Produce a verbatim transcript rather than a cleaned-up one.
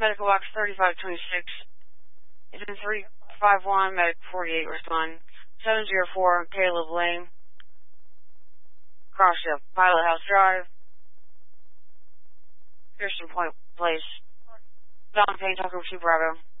Medical box thirty-five twenty-six. Agent three five one, Medic forty-eight, respond. seven zero four, Caleb Lane. Crossship, Pilot House Drive. Pearson Point Place. Don Payne, Tucker two Bravo.